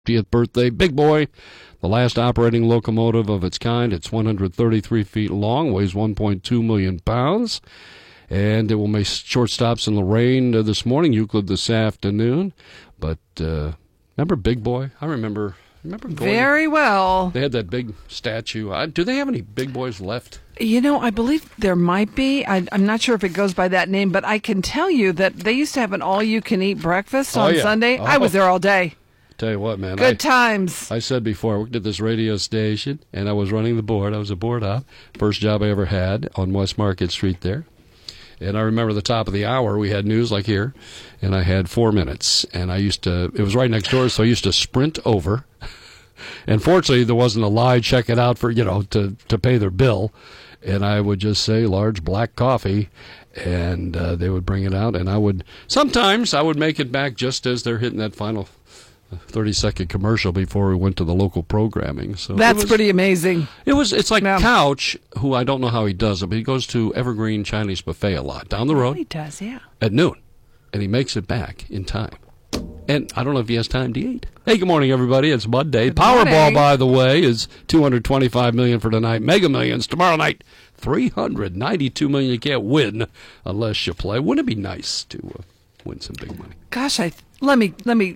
50th birthday. Big Boy, the last operating locomotive of its kind. It's 133 feet long, weighs 1.2 million pounds. And it will make short stops in Lorraine this morning, Euclid this afternoon. But remember Big Boy? I remember going. Very well. They had that big statue. Do they have any Big Boys left? I believe there might be. I'm not sure if it goes by that name, but I can tell you that they used to have an all-you-can-eat breakfast on Sunday. I was there all day. Tell you what, man. Good times. I said before, I worked at this radio station, and I was running the board. I was a board op. First job I ever had on West Market Street there. And I remember the top of the hour, we had news like here, and I had 4 minutes. And it was right next door, so I used to sprint over. And fortunately, there wasn't a line check it out for, to pay their bill. And I would just say, large black coffee, and they would bring it out. And sometimes I would make it back just as they're hitting that final 30-second commercial before we went to the local programming. So that's pretty amazing. It's like Couch, who I don't know how he does it, but he goes to Evergreen Chinese Buffet a lot down the road. He does, yeah. At noon, and he makes it back in time. And I don't know if he has time to eat. Hey, good morning, everybody. It's Monday. Powerball, by the way, is $225 million for tonight. Mega Millions tomorrow night, $392 million. You can't win unless you play. Wouldn't it be nice to win some big money? Gosh, let me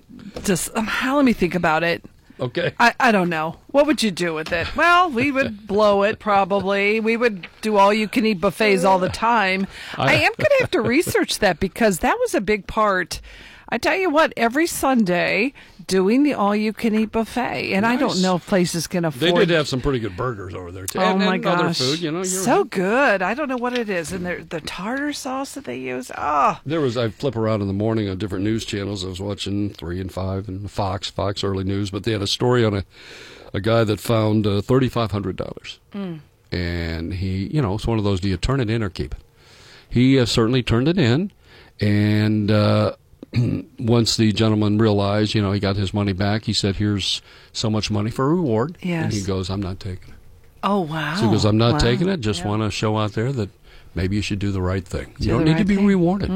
think about it. Okay. I don't know. What would you do with it? Well, we would blow it probably. We would do all-you-can-eat buffets all the time. I am going to have to research that because that was a big part. I tell you what, every Sunday doing the all-you-can-eat buffet, and nice. I don't know if places can afford. They did have some pretty good burgers over there too. Oh my and gosh, other food, so good. I don't know what it is, and the tartar sauce that they use. I flip around in the morning on different news channels. I was watching 3 and 5 and Fox Early News, but they had a story on a guy that found $3,500, and he, it's one of those: do you turn it in or keep it? He certainly turned it in, and. Once the gentleman realized, he got his money back, he said, here's so much money for a reward. Yes. And he goes, I'm not taking it. Oh, wow. So he goes, I'm not taking it. Just want to show out there that maybe you should do the right thing. You don't need to be rewarded.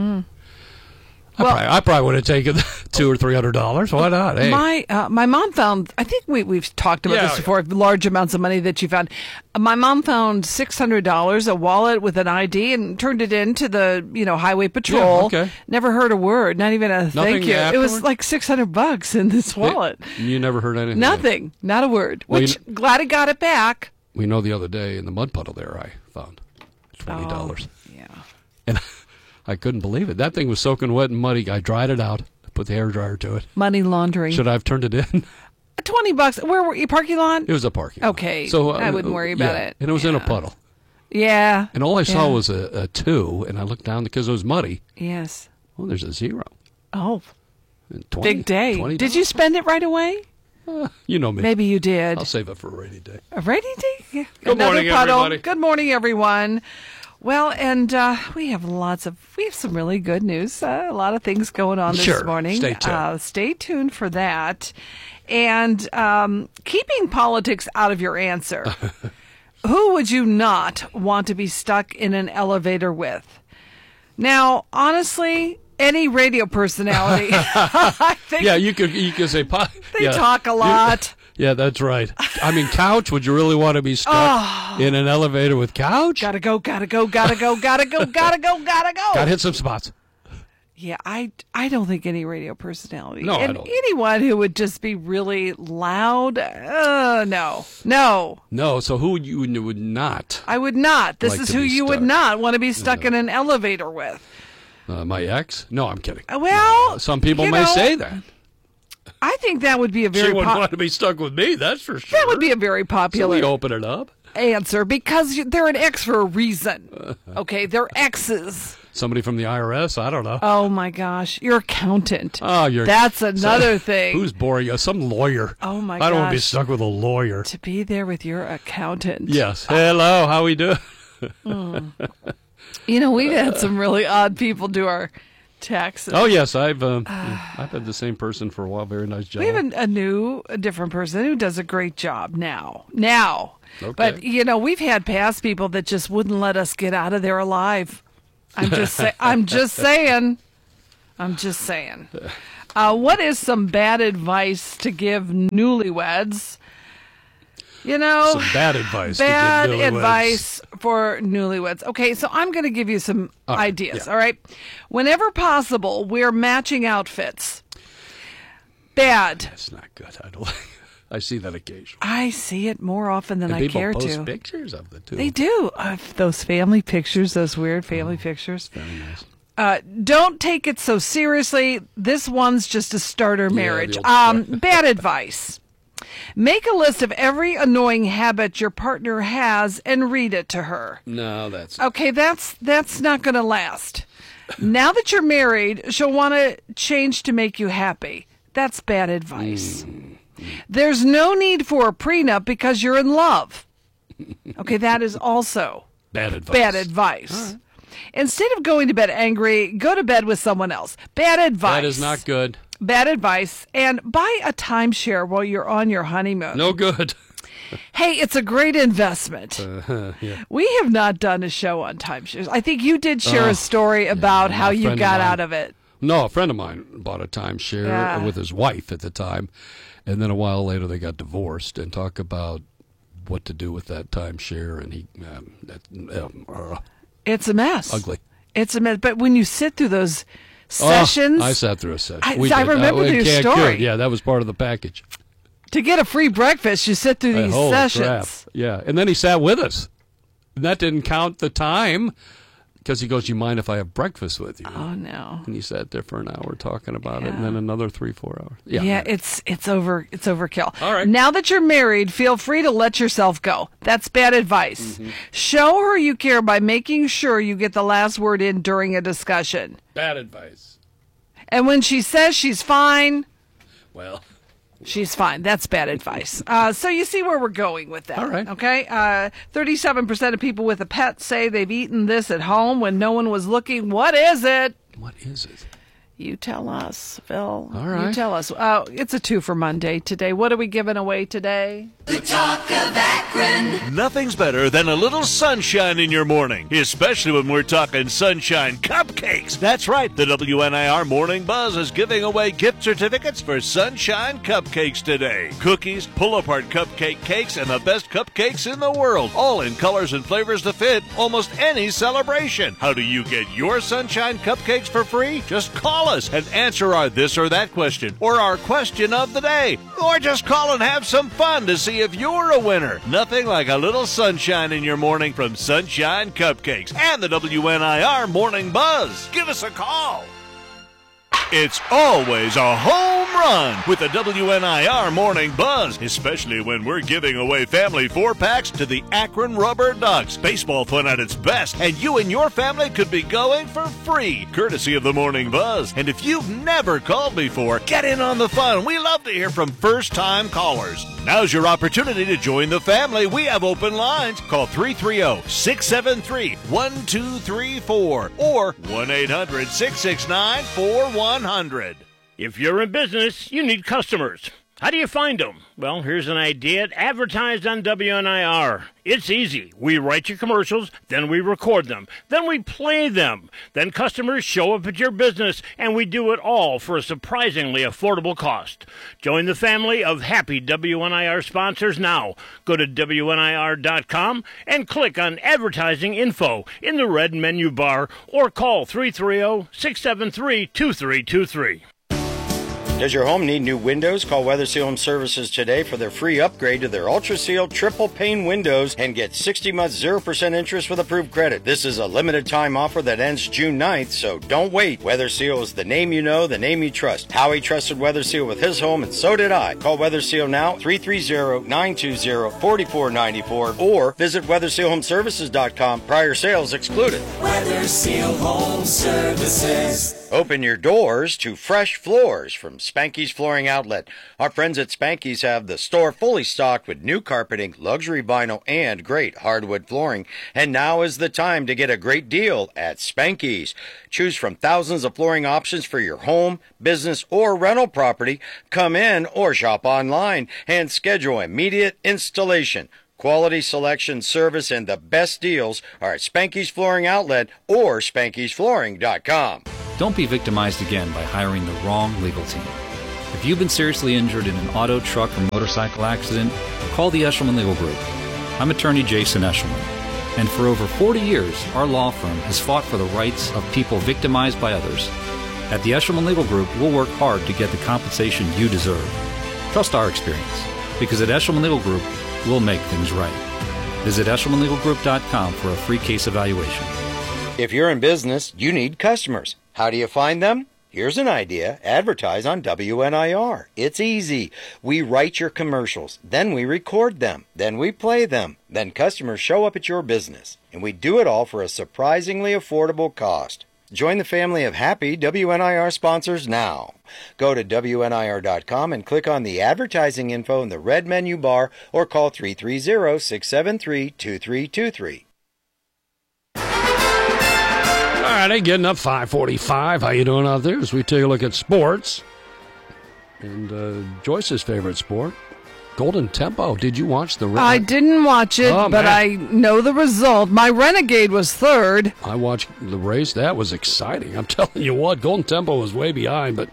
I probably would have taken $200 or $300. Why not? Hey. My mom found, I think we've talked about this before, large amounts of money that you found. My mom found $600, a wallet with an ID, and turned it in to the highway patrol. Yeah, okay. Never heard a word, not even a thank you. Afterward? It was like $600 in this wallet. You never heard anything? Nothing, not a word. Which glad I got it back. We know the other day in the mud puddle there, I found $20. Oh, yeah. And I couldn't believe it. That thing was soaking wet and muddy. I dried it out, put the hairdryer to it. Money laundering. Should I have turned it in? $20. Where were you? Parking lot? It was a parking lot. Okay. So I wouldn't worry about it. And it was in a puddle. Yeah. And all I saw was a 2, and I looked down because it was muddy. Yes. Oh, there's a 0. Oh. 20, big day. $20. Did you spend it right away? You know me. Maybe you did. I'll save it for a rainy day. A rainy day? Yeah. Good morning, everybody. Good morning, everyone. Well, and we have some really good news. A lot of things going on this morning. Stay tuned. Stay tuned for that. And keeping politics out of your answer, who would you not want to be stuck in an elevator with? Now, honestly, any radio personality. I think you could say they talk a lot. Yeah, that's right. I mean, Couch, would you really want to be stuck in an elevator with Couch? Gotta go. Gotta hit some spots. Yeah, I don't think any radio personality. No, and I don't. Anyone who would just be really loud, no. No, so who you would not? I would not. This like is to who be you would stuck. not want to be stuck in an elevator with. My ex? No, I'm kidding. Well, some people may say that. I think that would be a very she wouldn't want to be stuck with me, that's for sure. That would be a very popular so we open it up. answer because they're an ex for a reason. Okay, they're exes. Somebody from the IRS? I don't know. Oh, my gosh. Your accountant. Oh, That's another thing. Who's boring you? Some lawyer. Oh, my gosh. I don't want to be stuck with a lawyer. To be there with your accountant. Yes. Hello, how we doing? We've had some really odd people do our taxes. Oh, yes. I've had the same person for a while. Very nice job. We have a different person who does a great job now. Okay. But, we've had past people that just wouldn't let us get out of there alive. I'm just saying. What is some bad advice to give newlyweds? Some bad advice. Bad to give newlyweds. advice for newlyweds. Okay, so I'm going to give you some ideas, yeah. all right? Whenever possible, wear matching outfits. Bad. That's not good. I see that occasionally. I see it more often than I care People to. post pictures of the two. They do. Those family pictures, those weird family pictures. Very nice. Don't take it so seriously. This one's just a starter marriage. the old- Bad advice. Make a list of every annoying habit your partner has and read it to her. No, that's Okay, that's not going to last. Now that you're married, she'll want to change to make you happy. That's bad advice. There's no need for a prenup because you're in love. Okay, that is also bad advice. bad advice. Instead of going to bed angry, go to bed with someone else. Bad advice. That is not good. Bad advice. And buy a timeshare while you're on your honeymoon. No good. Hey, it's a great investment. Yeah. We have not done a show on timeshares. I think you did share a story about how you got out of it. No, a friend of mine bought a timeshare Yeah. with his wife at the time, and then a while later they got divorced and talk about what to do with that timeshare, and It's a mess. ugly. It's a mess. But when you sit through those sessions, I sat through a session. I We did. remember in your Cancun. story. Yeah, that was part of the package. to get a free breakfast, you sit through these Holy sessions. crap. Yeah, and then he sat with us. And that didn't count the time because he goes, "You mind if I have breakfast with you?" Oh no. And he sat there for an hour talking about it, Yeah. and then another 3-4 hours. Yeah, it's overkill. All right. Now that you're married, feel free to let yourself go. That's bad advice. Show her you care by making sure you get the last word in during a discussion. Bad advice. And when she says she's fine, Well, she's fine. That's bad advice. So you see where we're going with that. All right. Okay. 37% of people with a pet say they've eaten this at home when no one was looking. What is it? what is it? You tell us, Phil. All right. You tell us. It's a 2 for Monday today. What are we giving away today? Nothing's better than a little sunshine in your morning, especially when we're talking sunshine cupcakes. That's right, the WNIR Morning Buzz is giving away gift certificates for sunshine cupcakes today. Cookies, pull-apart cupcake cakes, and the best cupcakes in the world, all in colors and flavors to fit almost any celebration. How do you get your sunshine cupcakes for free? Just call us and answer our this or that question, or our question of the day, or just call and have some fun to see if you're a winner. Nothing like a little sunshine in your morning from Sunshine Cupcakes and the WNIR Morning Buzz. Give us a call. It's always a home run with the WNIR Morning Buzz, especially when we're giving away family 4-packs to the Akron Rubber Ducks. Baseball fun at its best, and you and your family could be going for free, courtesy of the Morning Buzz. And if you've never called before, get in on the fun. We love to hear from first-time callers. Now's your opportunity to join the family. We have open lines. Call 330-673-1234 or 1-800-669-4100. If you're in business, you need customers. How do you find them? Well, here's an idea. Advertise on WNIR. It's easy. We write your commercials, then we record them, then we play them. Then customers show up at your business, and we do it all for a surprisingly affordable cost. Join the family of happy WNIR sponsors now. Go to WNIR.com and click on Advertising Info in the red menu bar or call 330-673-2323. Does your home need new windows? Call Weather Seal Home Services today for their free upgrade to their Ultra Seal triple pane windows and get 60 months 0% interest with approved credit. This is a limited time offer that ends June 9th, so don't wait. Weather Seal is the name you know, the name you trust. Howie trusted Weather Seal with his home, and so did I. Call Weather Seal now, 330-920-4494, or visit WeatherSealHomeServices.com. Prior sales excluded. Weather Seal Home Services. Open your doors to fresh floors from Spanky's Flooring Outlet. Our friends at Spanky's have the store fully stocked with new carpeting, luxury vinyl, and great hardwood flooring. And now is the time to get a great deal at Spanky's. Choose from thousands of flooring options for your home, business, or rental property. Come in or shop online and schedule immediate installation. Quality selection, service, and the best deals are at Spanky's Flooring Outlet or Spanky'sFlooring.com. Don't be victimized again by hiring the wrong legal team. If you've been seriously injured in an auto, truck, or motorcycle accident, call the Eshelman Legal Group. I'm attorney Jason Eshelman, and for over 40 years, our law firm has fought for the rights of people victimized by others. At the Eshelman Legal Group, we'll work hard to get the compensation you deserve. Trust our experience, because at Eshelman Legal Group, we'll make things right. Visit EshelmanLegalGroup.com for a free case evaluation. If you're in business, you need customers. How do you find them? Here's an idea. Advertise on WNIR. It's easy. We write your commercials, then we record them, then we play them. Then customers show up at your business. And we do it all for a surprisingly affordable cost. Join the family of happy WNIR sponsors now. Go to WNIR.com and click on the advertising info in the red menu bar or call 330-673-2323. All right, getting up 5:45. How you doing out there? As we take a look at sports. And Joyce's favorite sport, Golden Tempo. Did you watch the race? I didn't watch it, but man. I know the result. My Renegade was third. I watched the race. That was exciting. I'm telling you what, Golden Tempo was way behind, but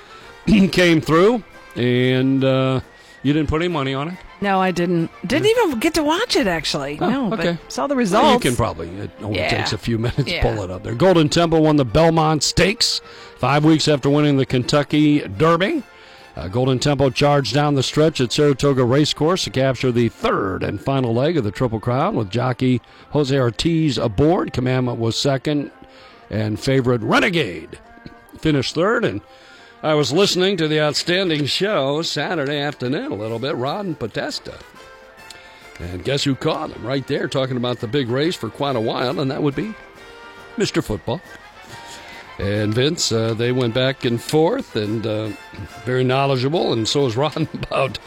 came through. And you didn't put any money on it? No, I didn't. Didn't even get to watch it, actually. Oh, no, okay. but saw the results. Well, you can probably. It only takes a few minutes to Yeah. pull it up there. Golden Tempo won the Belmont Stakes 5 weeks after winning the Kentucky Derby. Golden Tempo charged down the stretch at Saratoga Racecourse to capture the third and final leg of the Triple Crown with jockey Jose Ortiz aboard. Commandment was second, and favorite Renegade finished third. And I was listening to the outstanding show Saturday afternoon a little bit, Rod and Podesta. And guess who caught him right there talking about the big race for quite a while, and that would be Mr. Football. And Vince, they went back and forth, and very knowledgeable, and so is Ron about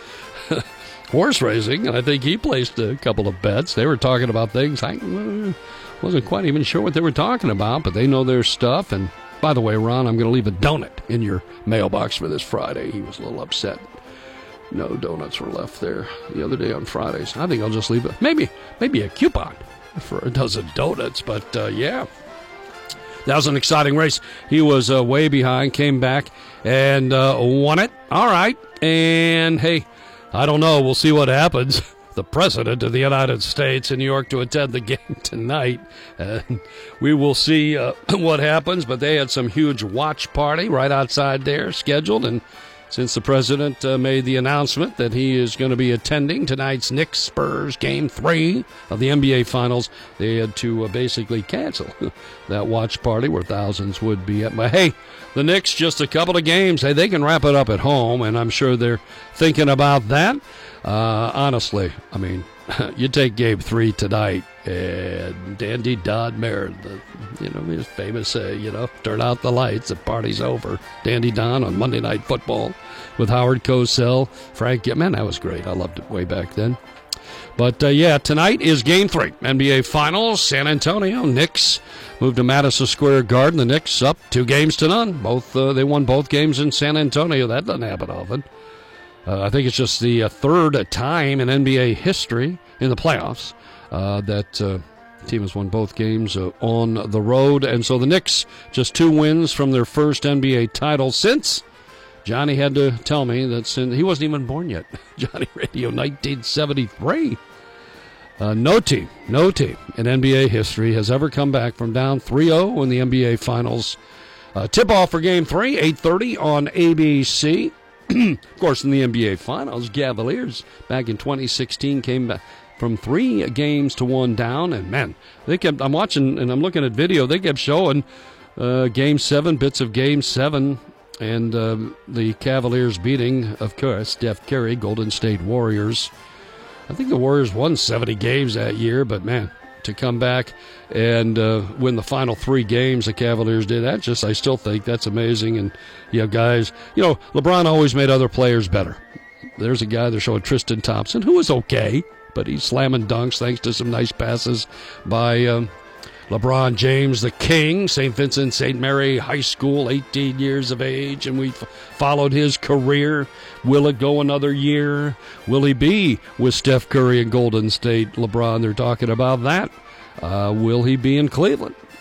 horse racing. And I think he placed a couple of bets. They were talking about things I wasn't quite even sure what they were talking about, but they know their stuff. And by the way, Ron, I'm going to leave a donut in your mailbox for this Friday. He was a little upset. No donuts were left there the other day on Fridays. I think I'll just leave it. Maybe a coupon for a dozen donuts, but yeah. That was an exciting race. He was way behind, came back, and won it. All right. And, hey, I don't know. We'll see what happens. The President of the United States in New York to attend the game tonight. We will see what happens, but they had some huge watch party right outside there scheduled, and since the President made the announcement that he is going to be attending tonight's Knicks-Spurs Game 3 of the NBA Finals, they had to basically cancel that watch party where thousands would be at. But, hey, the Knicks, just a couple of games. Hey, they can wrap it up at home, and I'm sure they're thinking about that. Honestly, I mean, you take Game 3 tonight, and Dandy Don Merritt, his famous, turn out the lights, the party's over. Dandy Don on Monday Night Football with Howard Cosell, Frank. Man, that was great. I loved it way back then. But, tonight is Game 3, NBA Finals. San Antonio Knicks moved to Madison Square Garden. The Knicks up 2-0. They won both games in San Antonio. That doesn't happen often. I think it's just the third time in NBA history in the playoffs that the team has won both games on the road. And so the Knicks, just 2 wins from their first NBA title since Johnny had to tell me that he wasn't even born yet. Johnny Radio, 1973. No team in NBA history has ever come back from down 3-0 in the NBA Finals. Tip-off for Game 3, 8:30 on ABC. Of course, in the NBA Finals, Cavaliers back in 2016 came back from 3 games to 1 down, and man, I'm watching and I'm looking at video. They kept showing Game 7, bits of Game 7, and the Cavaliers beating, of course, Steph Curry, Golden State Warriors. I think the Warriors won 70 games that year, but man, to come back and win the final 3 games the Cavaliers did, I still think that's amazing. And you have guys, LeBron always made other players better. There's a guy they're showing, Tristan Thompson, who was okay, but he's slamming dunks thanks to some nice passes by LeBron James, the King, St. Vincent St. Mary High School, 18 years of age, and we've followed his career. Will it go another year? Will he be with Steph Curry and Golden State? LeBron, they're talking about that. Will he be in Cleveland?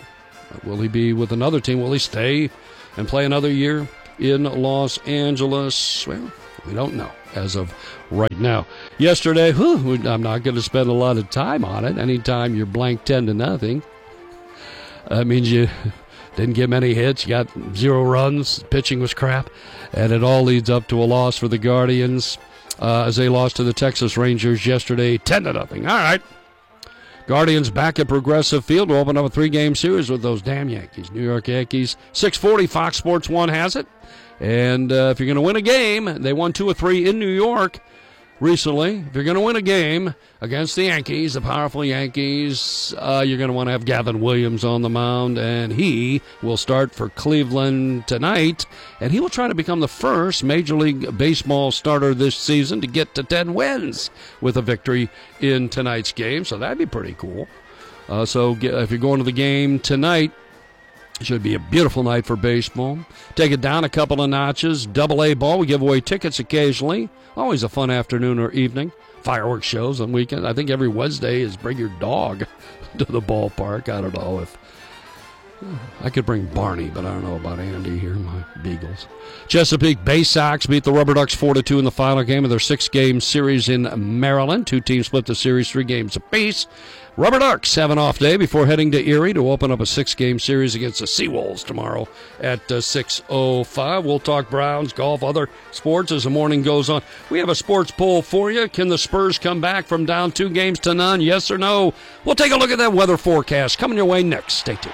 Will he be with another team? Will he stay and play another year in Los Angeles? Well, we don't know as of right now. Yesterday, I'm not going to spend a lot of time on it. Anytime you're blank 10-0, that means you didn't get many hits. You got 0 runs. Pitching was crap. And it all leads up to a loss for the Guardians as they lost to the Texas Rangers yesterday, 10-0. All right. Guardians back at Progressive Field to open up a 3-game series with those damn Yankees. New York Yankees. 6:40, Fox Sports 1 has it. And if you're going to win a game, they won 2 or 3 in New York recently. If you're going to win a game against the Yankees, the powerful Yankees, you're going to want to have Gavin Williams on the mound, and he will start for Cleveland tonight, and he will try to become the first Major League Baseball starter this season to get to 10 wins with a victory in tonight's game, so that'd be pretty cool. So if you're going to the game tonight, it should be a beautiful night for baseball. Take it down a couple of notches. Double-A ball. We give away tickets occasionally. Always a fun afternoon or evening. Fireworks shows on weekends. I think every Wednesday is bring your dog to the ballpark. I don't know if I could bring Barney, but I don't know about Andy here, my Beagles. Chesapeake Bay Sox beat the Rubber Ducks 4-2 in the final game of their 6-game series in Maryland. 2 teams split the series 3 games apiece. Rubber Ducks have an off day before heading to Erie to open up a 6-game series against the Seawolves tomorrow at 6:05. We'll talk Browns, golf, other sports as the morning goes on. We have a sports poll for you. Can the Spurs come back from down 2-0? Yes or no? We'll take a look at that weather forecast coming your way next. Stay tuned.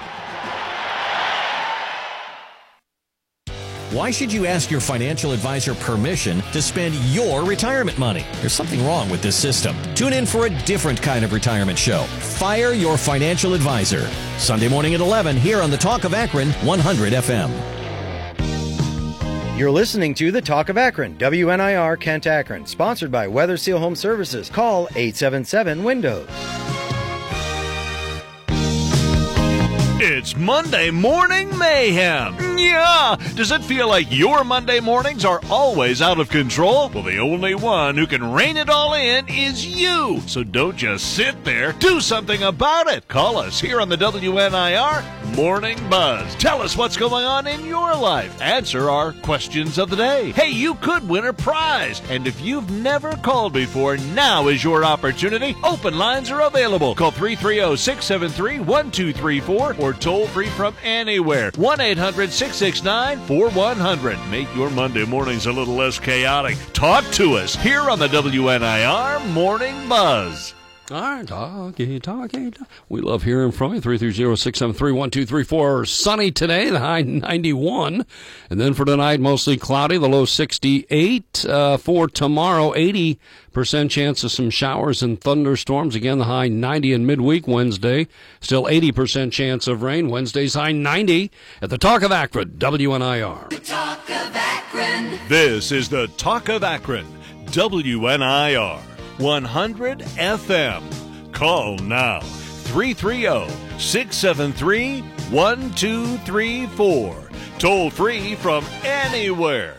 Why should you ask your financial advisor permission to spend your retirement money? There's something wrong with this system. Tune in for a different kind of retirement show. Fire Your Financial Advisor. Sunday morning at 11 here on the Talk of Akron 100 FM. You're listening to the Talk of Akron, WNIR Kent Akron, sponsored by Weather Seal Home Services. Call 877-WINDOWS. It's Monday Morning Mayhem. Yeah! Does it feel like your Monday mornings are always out of control? Well, the only one who can rein it all in is you. So don't just sit there. Do something about it. Call us here on the WNIR Morning Buzz. Tell us what's going on in your life. Answer our questions of the day. Hey, you could win a prize. And if you've never called before, now is your opportunity. Open lines are available. Call 330-673-1234 or toll free from anywhere. 1-800-669-4100. Make your Monday mornings a little less chaotic. Talk to us here on the WNIR Morning Buzz. All right, talkie. We love hearing from you. 330-673-1234. Sunny today, the high 91. And then for tonight, mostly cloudy, the low 68. For tomorrow, 80% chance of some showers and thunderstorms. Again, the high 90 in midweek Wednesday. Still 80% chance of rain. Wednesday's high 90 at the Talk of Akron, WNIR. The Talk of Akron. This is the Talk of Akron, WNIR 100 FM. Call now, 330-673-1234. Toll free from anywhere,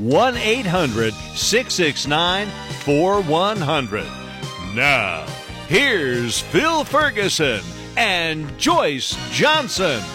1-800-669-4100. Now, here's Phil Ferguson and Joyce Johnson.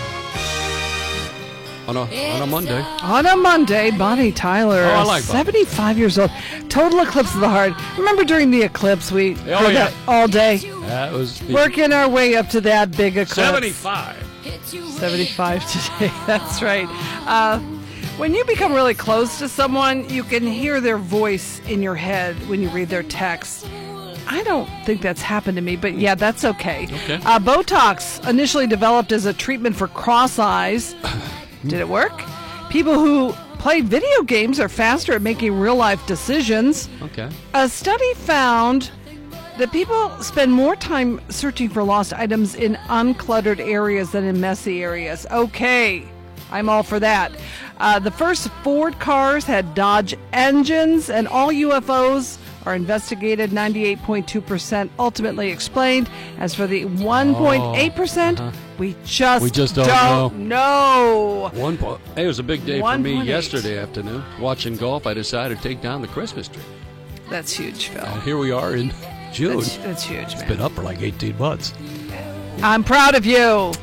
On a Monday. On a Monday, Bonnie Tyler, I like Bonnie. 75 years old. Total eclipse of the heart. Remember during the eclipse, we heard that all day? That was Working our way up to that big eclipse. 75. 75 today. That's right. When you become really close to someone, you can hear their voice in your head when you read their text. I don't think that's happened to me, but yeah, that's okay. Botox, initially developed as a treatment for cross eyes. Did it work? People who play video games are faster at making real-life decisions. Okay. A study found that people spend more time searching for lost items in uncluttered areas than in messy areas. Okay, I'm all for that. The first Ford cars had Dodge engines, and all UFOs are investigated. 98.2% ultimately explained. As for the 1.8%, we just don't know. It was a big day for me 1.8. yesterday afternoon. Watching golf, I decided to take down the Christmas tree. That's huge, Phil. Here we are in June. That's huge, man. It's been up for like 18 months. I'm proud of you.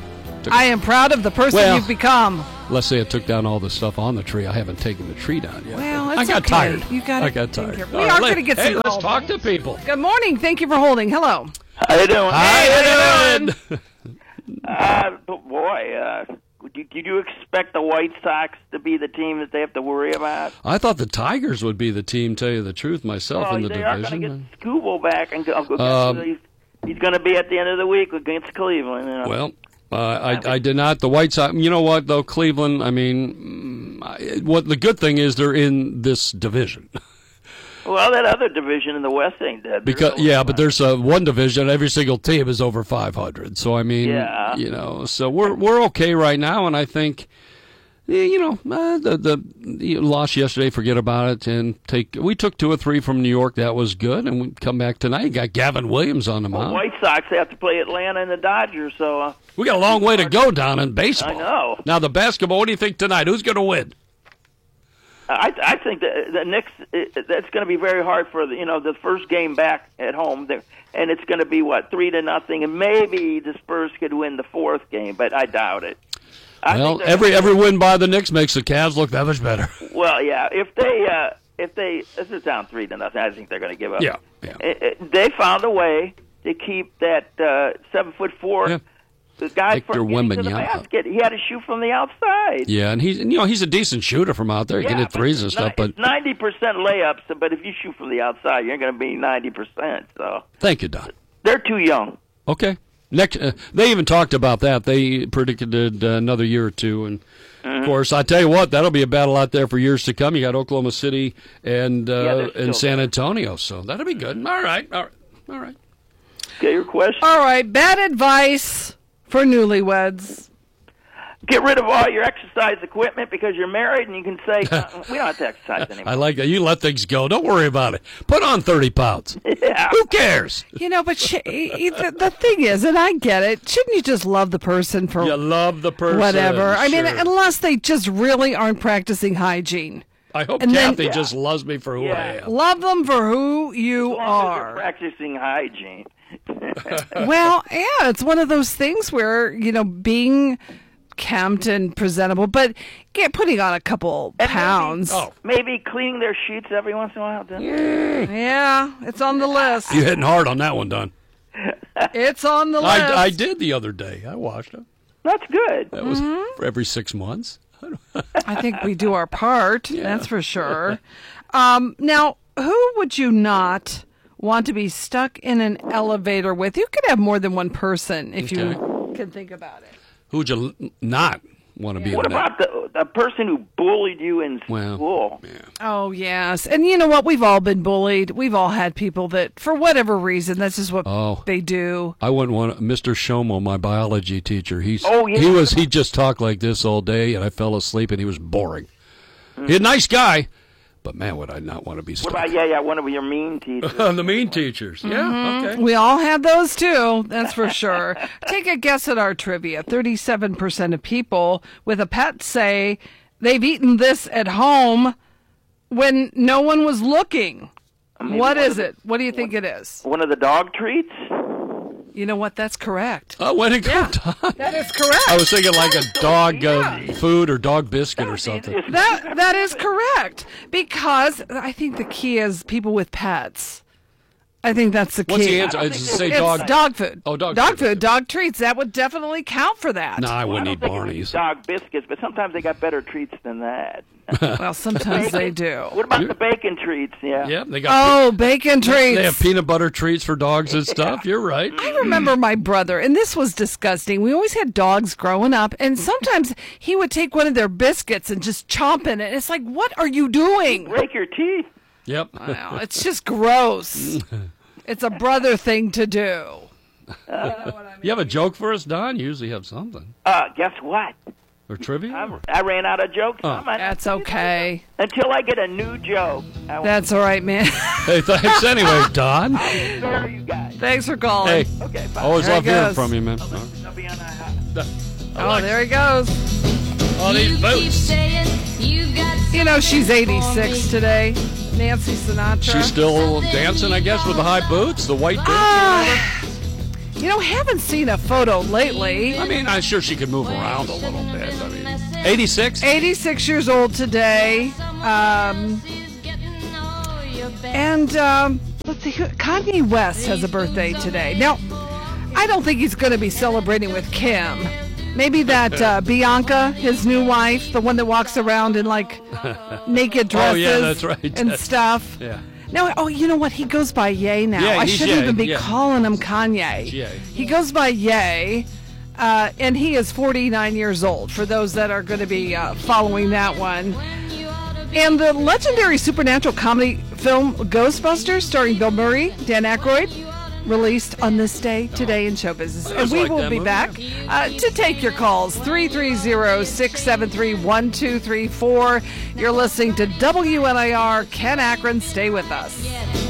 I am proud of the person Well, you've become. Let's say it took down all the stuff on the tree. I haven't taken the tree down yet. Well, I it's got okay. tired. You got I got tired. We All are right, going to get some. Hey, let's talk to people. Good morning. Thank you for holding. Hello. How you doing? How you doing? Boy, did you expect the White Sox to be the team that they have to worry about? I thought the Tigers would be the team, tell you the truth, myself, in the they are division. going to get Skubal back, and he's going to be at the end of the week against Cleveland. You know? Well, I did not. The White Sox, you know what, though, Cleveland, I mean, what the good thing is they're in this division. Well, that other division in the West ain't dead. But there's one division. Every single team is over 500. So I mean, you know, so we're okay right now, and I think, you know, the loss yesterday, forget about it, and we took 2 or 3 from New York. That was good, and we come back tonight. You got Gavin Williams on the mound. The White Sox have to play Atlanta and the Dodgers, so we got a long way to go down in baseball. I know. Now the basketball. What do you think tonight? Who's going to win? I think that the Knicks. That's going to be very hard for the first game back at home, and it's going to be 3-0, and maybe the Spurs could win the 4th game, but I doubt it. Well, every win by the Knicks makes the Cavs look that much better. Well, yeah, if this is down 3-0, I think they're going to give up. Yeah. They found a way to keep that 7'4" Yeah. the guy Victor from getting to the Wembanyama. basket. He had to shoot from the outside. Yeah, and he's a decent shooter from out there. He can hit threes and stuff. But 90% layups. But if you shoot from the outside, you're going to be 90%. So thank you, Don. they're too young. Okay. Next, they even talked about that. They predicted another year or two, and of course, I tell you what, that'll be a battle out there for years to come. You got Oklahoma City and San Antonio, so that'll be good. All right. Okay, your question. All right. Bad advice for newlyweds. Get rid of all your exercise equipment because you're married, and you can say, we don't have to exercise anymore. I like that. You let things go. Don't worry about it. Put on 30 pounds. Yeah. Who cares? You know, but the thing is, and I get it, shouldn't you just love the person for You love the person. whatever? I mean, sure. unless they just really aren't practicing hygiene. I hope and Kathy then- just loves me for who I am. Love them for who you As long as you're are. practicing hygiene. Well, yeah, it's one of those things where, being kempt and presentable, but putting on a couple And pounds. Maybe cleaning their sheets every once in a while. Yeah, it's on the list. You're hitting hard on that one, Don. It's on the list. I did the other day. I washed it. That's good. That was for every 6 months. I think we do our part. That's for sure. Now, who would you not want to be stuck in an elevator with? You could have more than one person if you can think about it. Who would you not want to be What in that? about the person who bullied you in school? Yeah. Oh, yes. And you know what? We've all been bullied. We've all had people that, for whatever reason, that's just what they do. I wouldn't want Mr. Shomo, my biology teacher. He just talked like this all day, and I fell asleep, and he was boring. He's a nice guy, but man, would I not want to be stuck. What about one of your mean teachers? The mean teachers. Yeah, okay. We all had those too, that's for sure. Take a guess at our trivia. 37% of people with a pet say they've eaten this at home when no one was looking. What is it? What do you think it is? One of the dog treats? You know what? That's correct. Oh, when it comes time. That is correct. I was thinking like a dog food or dog biscuit or something. That is correct. Because I think the key is people with pets. I think that's the key. What's the answer? Did you say dog? It's dog food. Oh, dog food. Dog treats. That would definitely count for that. No, I wouldn't eat Barney's. Dog biscuits, but sometimes they got better treats than that. Well, sometimes they do. What about the bacon treats? Yeah. Yeah, they got bacon treats. They have peanut butter treats for dogs and stuff. You're right. I remember my brother, and this was disgusting. We always had dogs growing up, and sometimes he would take one of their biscuits and just chomp in it. It's like, what are you doing? Break your teeth. Yep. Well, it's just gross. It's a brother thing to do. You have a joke for us, Don? You usually have something. Guess what? Or trivia? I ran out of jokes. That's okay. Until I get a new joke. That's all right, man. Hey, thanks anyway, Don. Sorry, you guys. Thanks for calling. Hey, Okay, bye. always There love he hearing goes. from you, man. I'll be on the hot. Oh, there he goes. All these boots. You know, she's 86 today. Nancy Sinatra. She's still dancing, I guess, with the high boots, the white boots. Haven't seen a photo lately. I mean, I'm sure she could move around a little bit. I mean, 86? 86 years old today. Let's see, Kanye West has a birthday today. Now, I don't think he's going to be celebrating with Kim. Maybe that Bianca, his new wife, the one that walks around in like naked dresses that's right. and stuff. Yeah. No, you know what? He goes by Ye now. Yeah, I he's shouldn't Ye, even be yeah. calling him Kanye. Ye. He goes by Ye, and he is 49 years old, for those that are going to be following that one. And the legendary supernatural comedy film Ghostbusters, starring Bill Murray, Dan Aykroyd, released on this day today in show business. And we will be back to take your calls. 330-673-1234. You're listening to WNIR. Ken Akron. Stay with us.